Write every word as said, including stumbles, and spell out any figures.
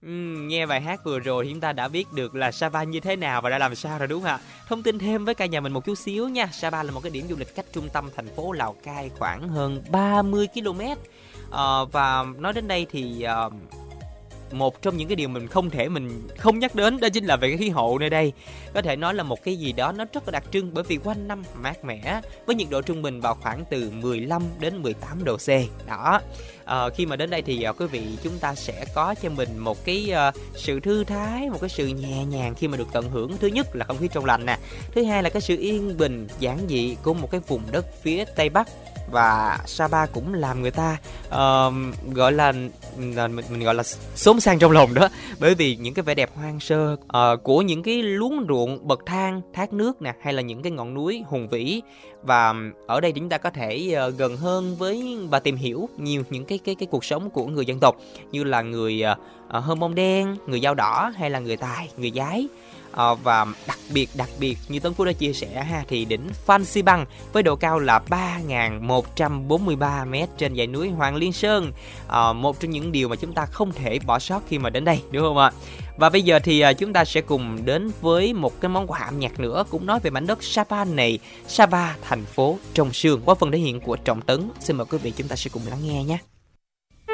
Ừm, nghe bài hát vừa rồi thì chúng ta đã biết được là Sapa như thế nào và ra làm sao rồi đúng không ạ? Thông tin thêm với cả nhà mình một chút xíu nha. Sapa là một cái điểm du lịch cách trung tâm thành phố Lào Cai khoảng hơn ba mươi ki lô mét. Ờ, và nói đến đây thì ờ, một trong những cái điều mình không thể mình không nhắc đến đó chính là về cái khí hậu nơi đây. Có thể nói là một cái gì đó nó rất là đặc trưng bởi vì quanh năm mát mẻ với nhiệt độ trung bình vào khoảng từ mười lăm đến mười tám độ C. Đó. Ờ, khi mà đến đây thì uh, quý vị chúng ta sẽ có cho mình một cái uh, sự thư thái, một cái sự nhẹ nhàng khi mà được tận hưởng. Thứ nhất là không khí trong lành nè, thứ hai là cái sự yên bình giản dị của một cái vùng đất phía Tây Bắc. Và Sapa cũng làm người ta uh, gọi là mình, mình gọi là xốn sang trong lòng đó, bởi vì những cái vẻ đẹp hoang sơ uh, của những cái luống ruộng, bậc thang, thác nước nè, hay là những cái ngọn núi hùng vĩ. Và ở đây chúng ta có thể uh, gần hơn với và tìm hiểu nhiều những cái cái cái cuộc sống của người dân tộc, như là người uh, Hơ Mông Đen, người Dao Đỏ, hay là người Tài, người Giái. Uh, và đặc biệt đặc biệt như Tấn Phú đã chia sẻ ha, thì đỉnh Phan Xipang với độ cao là ba nghìn một trăm bốn mươi ba mét trên dãy núi Hoàng Liên Sơn, uh, một trong những điều mà chúng ta không thể bỏ sót khi mà đến đây, đúng không ạ? Và bây giờ thì uh, chúng ta sẽ cùng đến với một cái món quà âm nhạc nữa cũng nói về mảnh đất Sapa này, Sapa thành phố trong sương, qua phần thể hiện của Trọng Tấn. Xin mời quý vị chúng ta sẽ cùng lắng nghe nhé.